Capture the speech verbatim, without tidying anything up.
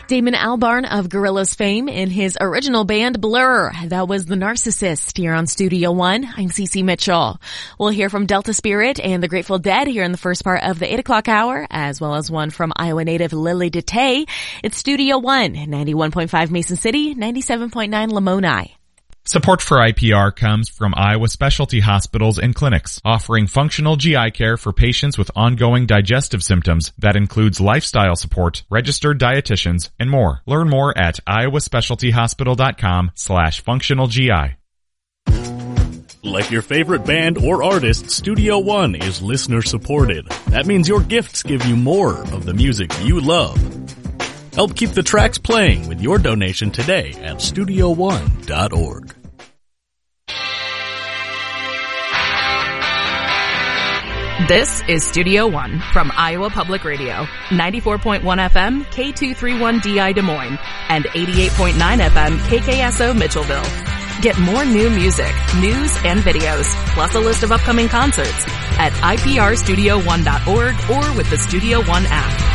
Damon Albarn of Gorillaz fame in his original band Blur. That was The Narcissist here on Studio One. I'm Cece Mitchell. We'll hear from Delta Spirit and the Grateful Dead here in the first part of the eight o'clock hour, as well as one from Iowa native Lily DeTay. It's Studio One, ninety-one point five Mason City, ninety-seven point nine Lamoni. Support for I P R comes from Iowa Specialty Hospitals and Clinics, offering functional G I care for patients with ongoing digestive symptoms that includes lifestyle support, registered dietitians, and more. Learn more at iowaspecialtyhospital.com slash functional GI. Like your favorite band or artist, Studio One is listener supported. That means your gifts give you more of the music you love. Help keep the tracks playing with your donation today at studio one dot org. This is Studio One from Iowa Public Radio, ninety-four point one F M, K two thirty-one D I Des Moines, and eighty-eight point nine F M, K K S O Mitchellville. Get more new music, news, and videos, plus a list of upcoming concerts at I P R studio one dot org or with the Studio One app.